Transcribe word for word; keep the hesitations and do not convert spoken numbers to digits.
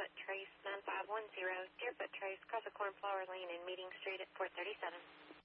Deerfoot Trace, nine five one zero, Deerfoot Trace, across the Cornflower Lane in Meeting Street at four thirty-seven.